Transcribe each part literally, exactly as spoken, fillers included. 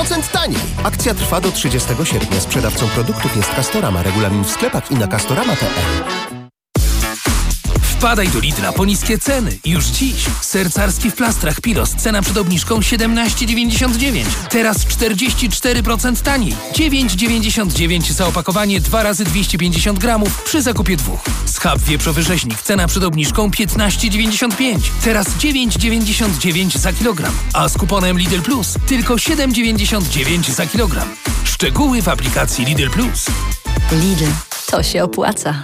procent taniej. Akcja trwa do trzydziestego sierpnia. Sprzedawcą produktów jest Castorama. Regulamin w sklepach i na castorama kropka p l. Wpadaj do Lidla po niskie ceny. Już dziś. Ser carski w plastrach Pilos. Cena przed obniżką siedemnaście dziewięćdziesiąt dziewięć. Teraz czterdzieści cztery procent taniej. dziewięć dziewięćdziesiąt dziewięć za opakowanie dwa razy dwieście pięćdziesiąt gramów przy zakupie dwóch. Schab wieprzowy rzeźnik. Cena przed obniżką piętnaście dziewięćdziesiąt pięć. Teraz dziewięć dziewięćdziesiąt dziewięć za kilogram. A z kuponem Lidl Plus tylko siedem dziewięćdziesiąt dziewięć za kilogram. Szczegóły w aplikacji Lidl Plus. Lidl. To się opłaca.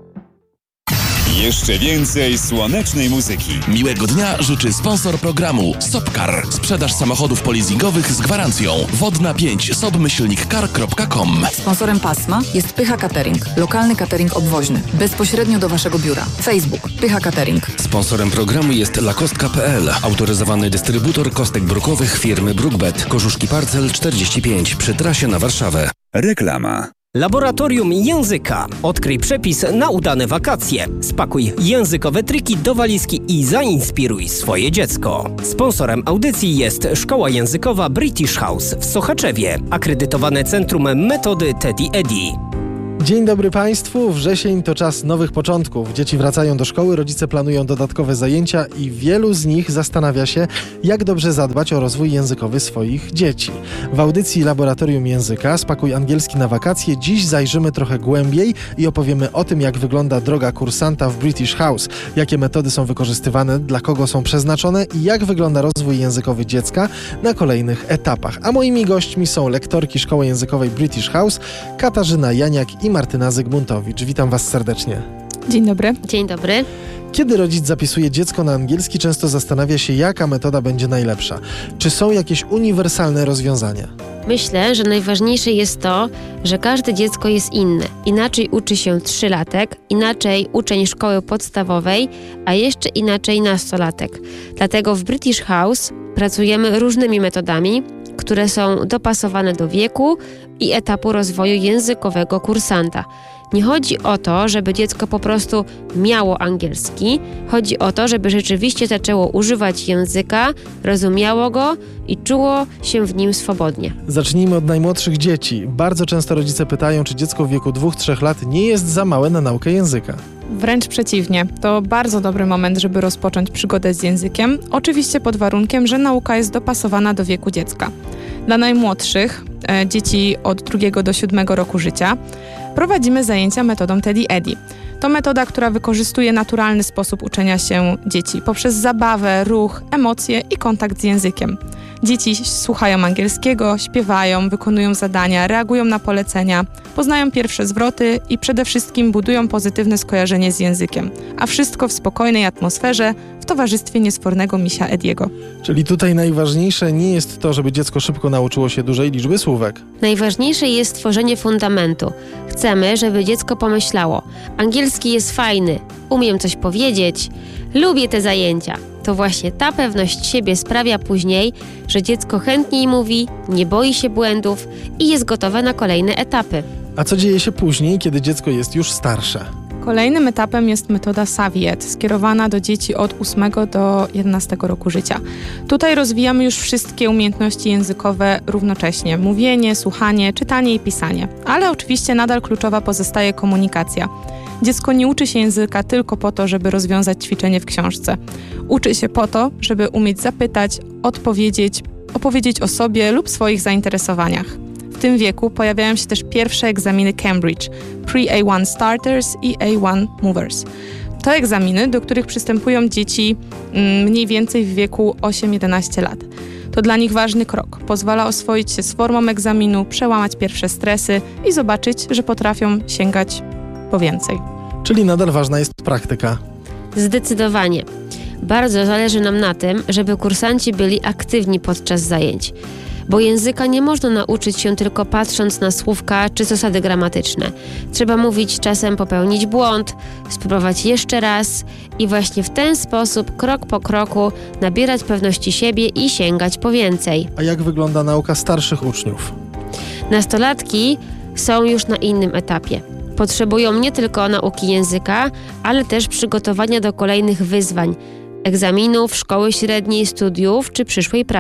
Jeszcze więcej słonecznej muzyki. Miłego dnia życzy sponsor programu Sopcar. Sprzedaż samochodów polizingowych z gwarancją. Wodna pięć sob myślnik car kropka com. Sponsorem pasma jest Pycha Catering. Lokalny catering obwoźny. Bezpośrednio do Waszego biura. Facebook. Pycha Catering. Sponsorem programu jest lakostka kropka p l. Autoryzowany dystrybutor kostek brukowych firmy Brookbet. Korzuszki Parcel czterdzieści pięć przy trasie na Warszawę. Reklama. Laboratorium Języka. Odkryj przepis na udane wakacje. Spakuj językowe triki do walizki i zainspiruj swoje dziecko. Sponsorem audycji jest Szkoła Językowa British House w Sochaczewie. Akredytowane Centrum Metody Teddy Eddy. Dzień dobry Państwu. Wrzesień to czas nowych początków. Dzieci wracają do szkoły, rodzice planują dodatkowe zajęcia i wielu z nich zastanawia się, jak dobrze zadbać o rozwój językowy swoich dzieci. W audycji Laboratorium Języka Spakuj angielski na wakacje dziś zajrzymy trochę głębiej i opowiemy o tym, jak wygląda droga kursanta w British House, jakie metody są wykorzystywane, dla kogo są przeznaczone i jak wygląda rozwój językowy dziecka na kolejnych etapach. A moimi gośćmi są lektorki Szkoły Językowej British House, Katarzyna Janiak i Martyna Zygmuntowicz. Witam Was serdecznie. Dzień dobry. Dzień dobry. Kiedy rodzic zapisuje dziecko na angielski, często zastanawia się, jaka metoda będzie najlepsza. Czy są jakieś uniwersalne rozwiązania? Myślę, że najważniejsze jest to, że każde dziecko jest inne. Inaczej uczy się trzylatek, inaczej uczeń szkoły podstawowej, a jeszcze inaczej nastolatek. Dlatego w British House pracujemy różnymi metodami, które są dopasowane do wieku i etapu rozwoju językowego kursanta. Nie chodzi o to, żeby dziecko po prostu miało angielski. Chodzi o to, żeby rzeczywiście zaczęło używać języka, rozumiało go i czuło się w nim swobodnie. Zacznijmy od najmłodszych dzieci. Bardzo często rodzice pytają, czy dziecko w wieku dwóch trzech lat nie jest za małe na naukę języka. Wręcz przeciwnie. To bardzo dobry moment, żeby rozpocząć przygodę z językiem. Oczywiście pod warunkiem, że nauka jest dopasowana do wieku dziecka. Dla najmłodszych, e, dzieci od drugiego do siódmego roku życia, prowadzimy zajęcia metodą Teddy Eddy. To metoda, która wykorzystuje naturalny sposób uczenia się dzieci poprzez zabawę, ruch, emocje i kontakt z językiem. Dzieci słuchają angielskiego, śpiewają, wykonują zadania, reagują na polecenia, poznają pierwsze zwroty i przede wszystkim budują pozytywne skojarzenie z językiem. A wszystko w spokojnej atmosferze, w towarzystwie niesfornego misia Ediego. Czyli tutaj najważniejsze nie jest to, żeby dziecko szybko nauczyło się dużej liczby słówek. Najważniejsze jest stworzenie fundamentu. Chcemy, żeby dziecko pomyślało: angielski jest fajny, umiem coś powiedzieć, lubię te zajęcia. To właśnie ta pewność siebie sprawia później, że dziecko chętniej mówi, nie boi się błędów i jest gotowe na kolejne etapy. A co dzieje się później, kiedy dziecko jest już starsze? Kolejnym etapem jest metoda Saviet, skierowana do dzieci od ósmego do jedenastego roku życia. Tutaj rozwijamy już wszystkie umiejętności językowe równocześnie. Mówienie, słuchanie, czytanie i pisanie. Ale oczywiście nadal kluczowa pozostaje komunikacja. Dziecko nie uczy się języka tylko po to, żeby rozwiązać ćwiczenie w książce. Uczy się po to, żeby umieć zapytać, odpowiedzieć, opowiedzieć o sobie lub swoich zainteresowaniach. W tym wieku pojawiają się też pierwsze egzaminy Cambridge, Pre-A jeden Starters i A jeden Movers. To egzaminy, do których przystępują dzieci mniej więcej w wieku osiem jedenaście lat. To dla nich ważny krok. Pozwala oswoić się z formą egzaminu, przełamać pierwsze stresy i zobaczyć, że potrafią sięgać po więcej. Czyli nadal ważna jest praktyka. Zdecydowanie. Bardzo zależy nam na tym, żeby kursanci byli aktywni podczas zajęć. Bo języka nie można nauczyć się tylko patrząc na słówka czy zasady gramatyczne. Trzeba mówić, czasem popełnić błąd, spróbować jeszcze raz i właśnie w ten sposób, krok po kroku, nabierać pewności siebie i sięgać po więcej. A jak wygląda nauka starszych uczniów? Nastolatki są już na innym etapie. Potrzebują nie tylko nauki języka, ale też przygotowania do kolejnych wyzwań, egzaminów, szkoły średniej, studiów czy przyszłej pracy.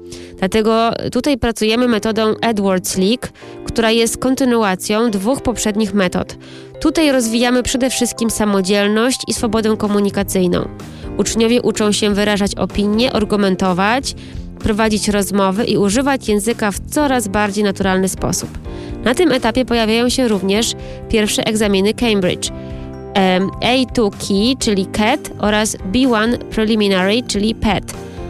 Dlatego tutaj pracujemy metodą Edwards-Leak, która jest kontynuacją dwóch poprzednich metod. Tutaj rozwijamy przede wszystkim samodzielność i swobodę komunikacyjną. Uczniowie uczą się wyrażać opinie, argumentować, prowadzić rozmowy i używać języka w coraz bardziej naturalny sposób. Na tym etapie pojawiają się również pierwsze egzaminy Cambridge. A dwa Key, czyli C A T oraz B jeden Preliminary, czyli P E T.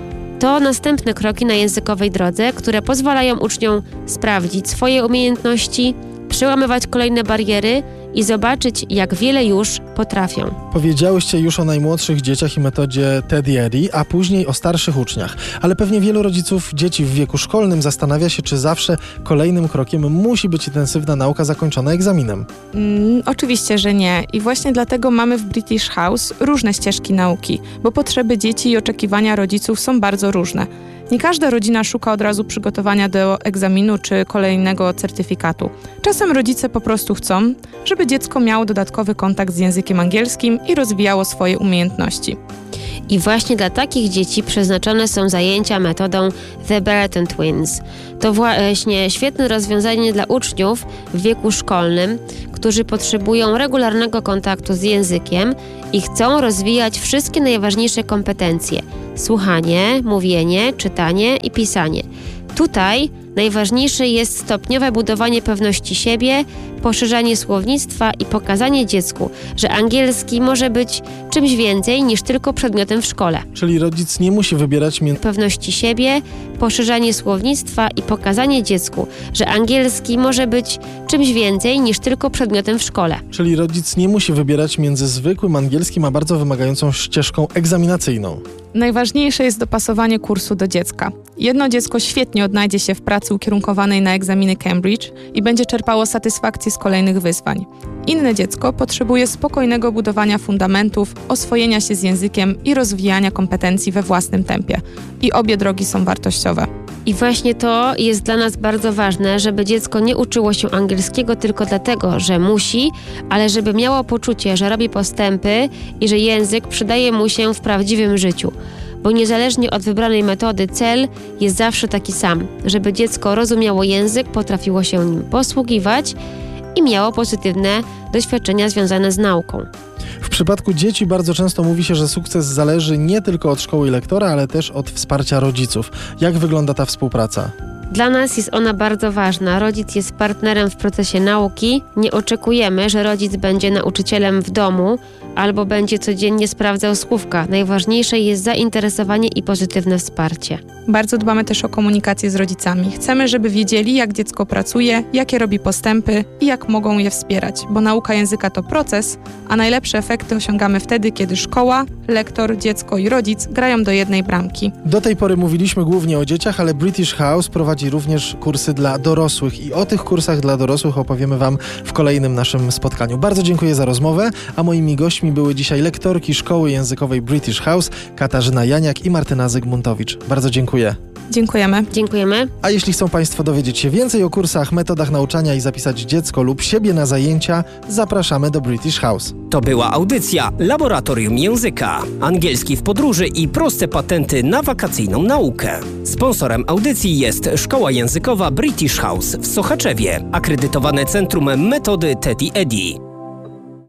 To następne kroki na językowej drodze, które pozwalają uczniom sprawdzić swoje umiejętności, przełamywać kolejne bariery i zobaczyć, jak wiele już potrafią. Powiedziałyście już o najmłodszych dzieciach i metodzie Teddy Eddy, a później o starszych uczniach. Ale pewnie wielu rodziców dzieci w wieku szkolnym zastanawia się, czy zawsze kolejnym krokiem musi być intensywna nauka zakończona egzaminem. Mm, oczywiście, że nie. I właśnie dlatego mamy w British House różne ścieżki nauki, bo potrzeby dzieci i oczekiwania rodziców są bardzo różne. Nie każda rodzina szuka od razu przygotowania do egzaminu czy kolejnego certyfikatu. Czasem rodzice po prostu chcą, żeby dziecko miało dodatkowy kontakt z językiem angielskim i rozwijało swoje umiejętności. I właśnie dla takich dzieci przeznaczone są zajęcia metodą The Brereton Twins. To właśnie świetne rozwiązanie dla uczniów w wieku szkolnym, którzy potrzebują regularnego kontaktu z językiem i chcą rozwijać wszystkie najważniejsze kompetencje: słuchanie, mówienie, czytanie i pisanie. Tutaj najważniejsze jest stopniowe budowanie pewności siebie, poszerzanie słownictwa i pokazanie dziecku, że angielski może być czymś więcej niż tylko przedmiotem w szkole. Czyli rodzic nie musi wybierać między pewności siebie, poszerzanie słownictwa i pokazanie dziecku, że angielski może być czymś więcej niż tylko przedmiotem w szkole. Czyli rodzic nie musi wybierać między zwykłym angielskim a bardzo wymagającą ścieżką egzaminacyjną. Najważniejsze jest dopasowanie kursu do dziecka. Jedno dziecko świetnie odnajdzie się w pracy ukierunkowanej na egzaminy Cambridge i będzie czerpało satysfakcję z kolejnych wyzwań. Inne dziecko potrzebuje spokojnego budowania fundamentów, oswojenia się z językiem i rozwijania kompetencji we własnym tempie. I obie drogi są wartościowe. I właśnie to jest dla nas bardzo ważne, żeby dziecko nie uczyło się angielskiego tylko dlatego, że musi, ale żeby miało poczucie, że robi postępy i że język przydaje mu się w prawdziwym życiu. Bo niezależnie od wybranej metody cel jest zawsze taki sam, żeby dziecko rozumiało język, potrafiło się nim posługiwać i miało pozytywne doświadczenia związane z nauką. W przypadku dzieci bardzo często mówi się, że sukces zależy nie tylko od szkoły i lektora, ale też od wsparcia rodziców. Jak wygląda ta współpraca? Dla nas jest ona bardzo ważna. Rodzic jest partnerem w procesie nauki. Nie oczekujemy, że rodzic będzie nauczycielem w domu albo będzie codziennie sprawdzał słówka. Najważniejsze jest zainteresowanie i pozytywne wsparcie. Bardzo dbamy też o komunikację z rodzicami. Chcemy, żeby wiedzieli, jak dziecko pracuje, jakie robi postępy i jak mogą je wspierać, bo nauka języka to proces, a najlepsze efekty osiągamy wtedy, kiedy szkoła, lektor, dziecko i rodzic grają do jednej bramki. Do tej pory mówiliśmy głównie o dzieciach, ale British House prowadzi również kursy dla dorosłych i o tych kursach dla dorosłych opowiemy Wam w kolejnym naszym spotkaniu. Bardzo dziękuję za rozmowę, a moimi gośćmi były dzisiaj lektorki Szkoły Językowej British House, Katarzyna Janiak i Martyna Zygmuntowicz. Bardzo dziękuję. Dziękujemy. Dziękujemy. A jeśli chcą Państwo dowiedzieć się więcej o kursach, metodach nauczania i zapisać dziecko lub siebie na zajęcia, zapraszamy do British House. To była audycja Laboratorium Języka. Angielski w podróży i proste patenty na wakacyjną naukę. Sponsorem audycji jest Szkoła Językowa British House w Sochaczewie, akredytowane Centrum Metody Teddy Eddy.